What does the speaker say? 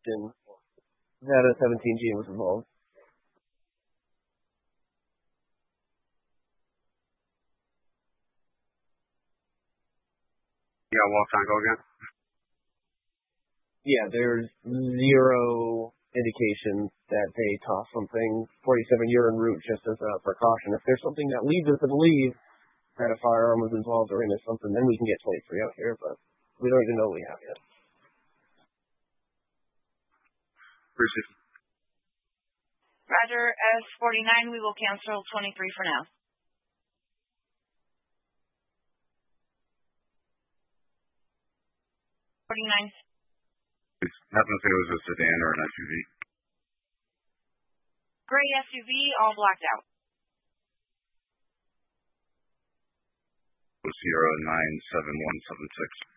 and had a 17G and was involved. Yeah, Wolfgang, go again. Yeah, there's zero indication that they tossed something 47 year en route just as a precaution. If there's something that leads us to believe that a firearm was involved or into something, then we can get 23 out here, but we don't even know what we have yet. Appreciate it. Roger, S49, we will cancel 23 for now. 49. It happens if it was a sedan or an SUV. Gray SUV, all blacked out. Sierra 97176.